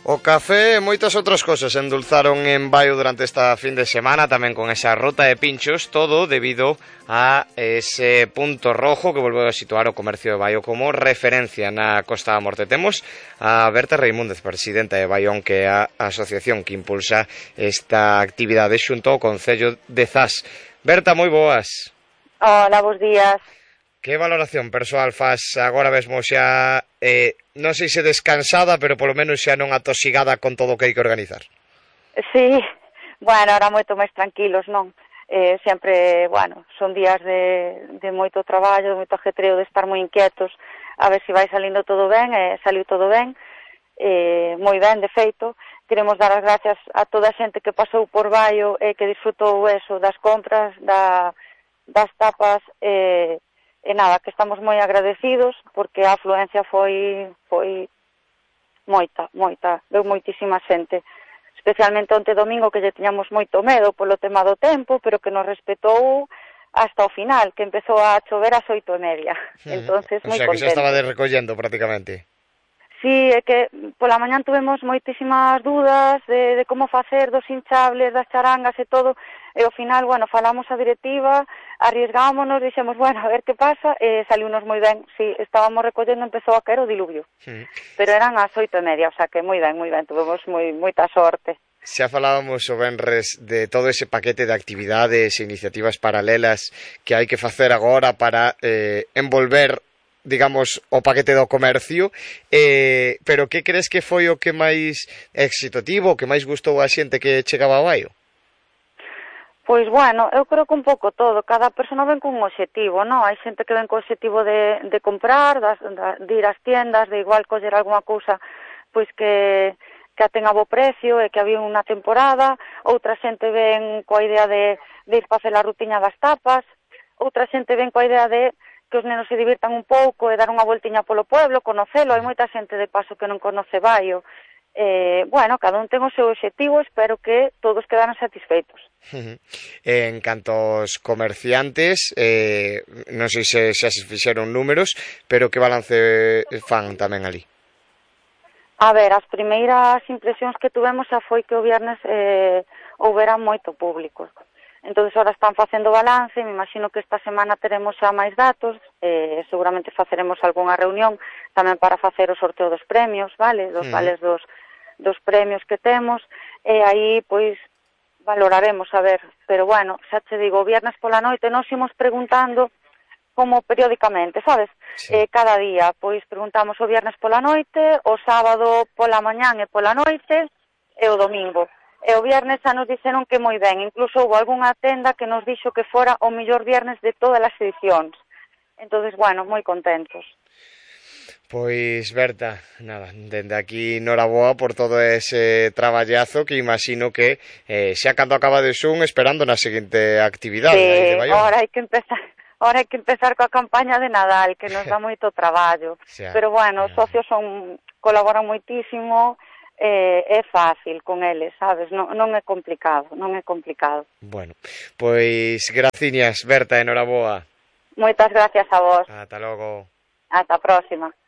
O café e moitas outras cosas endulzaron en Baio durante esta fin de semana, tamén con esa ruta de pinchos, todo debido a ese punto rojo que volveu a situar o comercio de Baio como referencia na Costa da Morte. Temos a Berta Reimúndez, presidenta de Baión, que é a asociación que impulsa esta actividade xunto ao Concello de Zas. Berta, moi boas. Hola, bons días. Que valoración persoal faz agora mesmo xa, non sei se descansada, pero polo menos xa non atosigada con todo o que hai que organizar? Sí, bueno, ahora moito máis tranquilos, non? Sempre, bueno, son días de moito traballo, de moito ajetreo, de estar moi inquietos, a ver se vai salindo todo ben, saliu todo ben, moi ben, de feito. Queremos dar as gracias a toda a xente que pasou por Baio e que disfrutou eso das compras, das tapas, e nada, que estamos moi agradecidos porque a afluencia foi moita, deu moitísima xente, especialmente onte domingo que lle tiñamos moito medo polo tema do tempo, pero que nos respetou hasta o final, que empezou a chover ás 8:30. Entonces, moi sea, que contento. xa estaba recollendo prácticamente. Sí, é que pola mañán tuvemos moitísimas dúdas de como facer dos hinchables, das charangas e todo, e ao final, bueno, falamos a directiva, arriesgámonos, dixemos, bueno, a ver que pasa, e saliunos moi ben. Sí, estábamos recollendo, empezou a caer o diluvio, pero eran as 8:30, o sea que moi ben, tuvemos moita sorte. Xa falábamos o venres de todo ese paquete de actividades e iniciativas paralelas que hai que facer agora para envolver, digamos, o paquete do comercio, pero que crees que foi o que máis éxito tivo, o que máis gustou a xente que chegaba ao Baio? Pois, bueno, eu creo que un pouco todo, cada persona ven cun obxectivo, non? Hai xente que ven co obxectivo de comprar, de ir ás tiendas, de igual coller algunha cousa, pois que a ten a bo precio e que había unha temporada, outra xente ven coa idea de ir facer a rutiña das tapas, outra xente ven coa idea de que os nenos se divirtan un pouco e dar unha voltiña polo pueblo, conocelo, hai moita xente de paso que non conoce Baio. Bueno, cada un ten o seu obxectivo, espero que todos quedaran satisfeitos. En canto aos comerciantes, non sei se xa se fixeron números, pero que balance fan tamén ali? A ver, as primeiras impresións que tuvemos xa foi que o viernes houbera moito público. Entón, ahora están facendo balance, me imagino que esta semana teremos xa máis datos, seguramente faceremos algunha reunión tamén para facer o sorteo dos premios, vale? Dos vales dos premios que temos, e aí, pois, valoraremos, a ver. Pero, bueno, xa te digo, o viernes pola noite nos imos preguntando como periódicamente, sabes? Sí. Cada día, pois, preguntamos o viernes pola noite, o sábado pola mañán e pola noite, e o domingo. E o viernes xa nos dixeron que moi ben, incluso houve algunha tenda que nos dixo que fora o mellor viernes de todas as edicións. Entonces, bueno, moi contentos. Pois, Berta, nada, dende aquí noraboa por todo ese traballazo que imagino que xa cando acaba de un esperando na seguinte actividade aí de Baión. Ahora hai que empezar coa campaña de Nadal, que nos dá moito traballo. Pero, bueno, os socios colaboran moitísimo, é fácil con eles, sabes? Non é complicado. Bueno, pois graciñas, Berta, enhoraboa. Moitas gracias a vos. Ata logo. Ata a próxima.